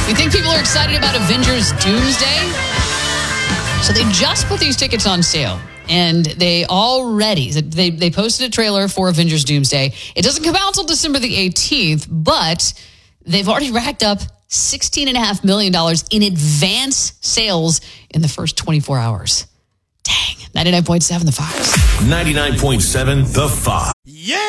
You think people are excited about Avengers Doomsday? So they just put these tickets on sale. And they posted a trailer for Avengers Doomsday. It doesn't come out until December the 18th, but they've already racked up $16.5 million in advance sales in the first 24 hours. Dang. 99.7 The Fox. 99.7 The Fox. Yeah!